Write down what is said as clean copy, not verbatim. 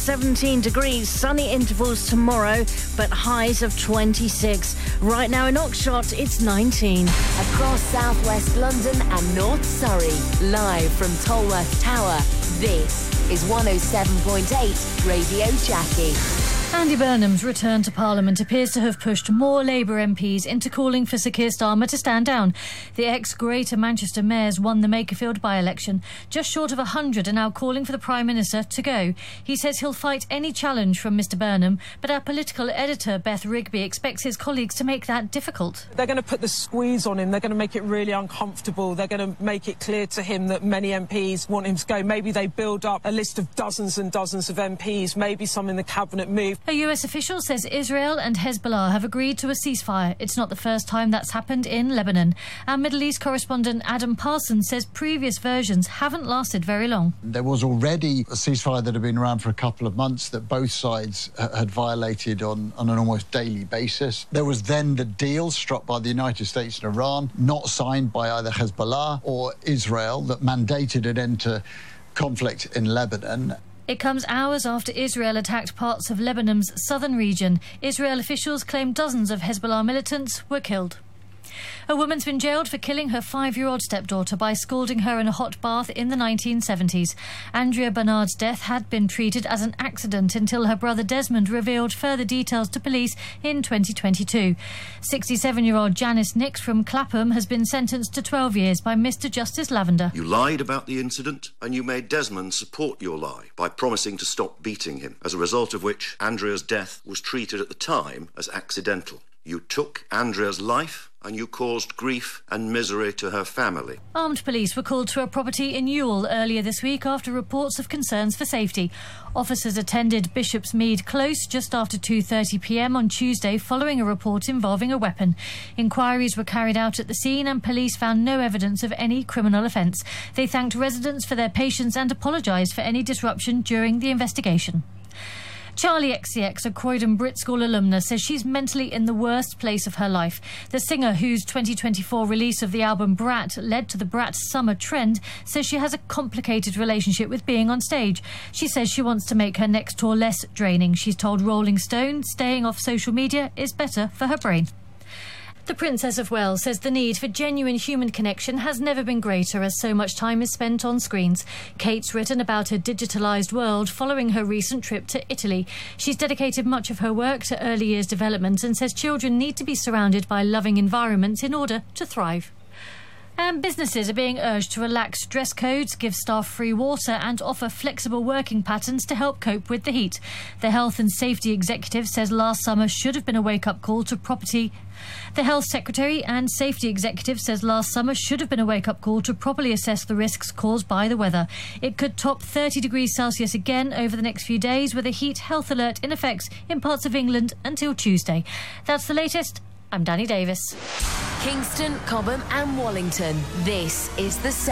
17 degrees, sunny intervals tomorrow, but highs of 26. Right now in Oxshott, it's 19. Across southwest London and North Surrey, live from Tolworth Tower, this is 107.8 Radio Jackie. Andy Burnham's return to Parliament appears to have pushed more Labour MPs into calling for Sir Keir Starmer to stand down. The ex-Greater Manchester mayors won the Makerfield by-election. Just short of 100 are now calling for the Prime Minister to go. He says he'll fight any challenge from Mr Burnham, but our political editor, Beth Rigby, expects his colleagues to make that difficult. They're going to put the squeeze on him. They're going to make it really uncomfortable. They're going to make it clear to him that many MPs want him to go. Maybe they build up a list of dozens and dozens of MPs, maybe some in the Cabinet move. A US official says Israel and Hezbollah have agreed to a ceasefire. It's not the first time that's happened in Lebanon. Our Middle East correspondent Adam Parsons says previous versions haven't lasted very long. There was already a ceasefire that had been around for a couple of months that both sides had violated on an almost daily basis. There was then the deal struck by the United States and Iran, not signed by either Hezbollah or Israel, that mandated an end to conflict in Lebanon. It comes hours after Israel attacked parts of Lebanon's southern region. Israel officials claim dozens of Hezbollah militants were killed. A woman's been jailed for killing her 5-year-old stepdaughter by scalding her in a hot bath in the 1970s. Andrea Bernard's death had been treated as an accident until her brother Desmond revealed further details to police in 2022. 67-year-old Janice Nix from Clapham has been sentenced to 12 years by Mr Justice Lavender. You lied about the incident and you made Desmond support your lie by promising to stop beating him, as a result of which Andrea's death was treated at the time as accidental. You took Andrea's life and you caused grief and misery to her family. Armed police were called to a property in Ewell earlier this week after reports of concerns for safety. Officers attended Bishopsmead Close just after 2:30 p.m. on Tuesday following a report involving a weapon. Inquiries were carried out at the scene and police found no evidence of any criminal offence. They thanked residents for their patience and apologised for any disruption during the investigation. Charlie XCX, a Croydon Brit School alumna, says she's mentally in the worst place of her life. The singer, whose 2024 release of the album Brat led to the Brat summer trend, says she has a complicated relationship with being on stage. She says she wants to make her next tour less draining. She's told Rolling Stone staying off social media is better for her brain. The Princess of Wales says the need for genuine human connection has never been greater as so much time is spent on screens. Kate's written about her digitalised world following her recent trip to Italy. She's dedicated much of her work to early years development and says children need to be surrounded by loving environments in order to thrive. And businesses are being urged to relax dress codes, give staff free water and offer flexible working patterns to help cope with the heat. The Health and Safety Executive says last summer should have been a wake-up call to property. The Health Secretary and Safety Executive says last summer should have been a wake-up call to properly assess the risks caused by the weather. It could top 30 degrees Celsius again over the next few days, with a heat health alert in effect in parts of England until Tuesday. That's the latest. I'm Danny Davis. Kingston, Cobham and Wallington. This is the